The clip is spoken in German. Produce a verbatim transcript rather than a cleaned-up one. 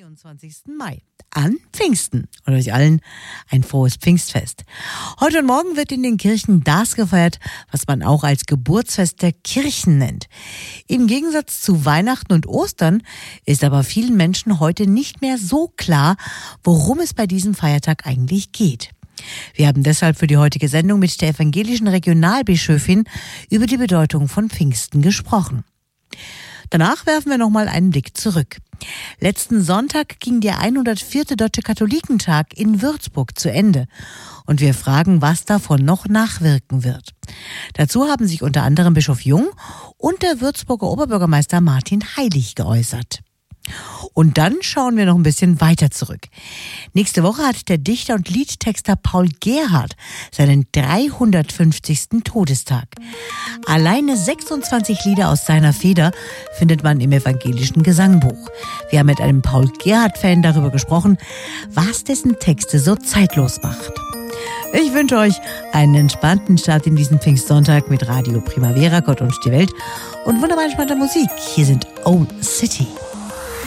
vierundzwanzigsten Mai, an Pfingsten, und euch allen ein frohes Pfingstfest. Heute und morgen wird in den Kirchen das gefeiert, was man auch als Geburtsfest der Kirchen nennt. Im Gegensatz zu Weihnachten und Ostern ist aber vielen Menschen heute nicht mehr so klar, worum es bei diesem Feiertag eigentlich geht. Wir haben deshalb für die heutige Sendung mit der evangelischen Regionalbischöfin über die Bedeutung von Pfingsten gesprochen. Danach werfen wir nochmal einen Blick zurück. Letzten Sonntag ging der hundertvierte Deutsche Katholikentag in Würzburg zu Ende. Und wir fragen, was davon noch nachwirken wird. Dazu haben sich unter anderem Bischof Jung und der Würzburger Oberbürgermeister Martin Heilig geäußert. Und dann schauen wir noch ein bisschen weiter zurück. Nächste Woche hat der Dichter und Liedtexter Paul Gerhardt seinen dreihundertfünfzigsten Todestag. Alleine sechsundzwanzig Lieder aus seiner Feder findet man im evangelischen Gesangbuch. Wir haben mit einem Paul Gerhardt-Fan darüber gesprochen, was dessen Texte so zeitlos macht. Ich wünsche euch einen entspannten Start in diesen Pfingstsonntag mit Radio Primavera, Gott und die Welt und wunderbar entspannter Musik. Hier sind Old City.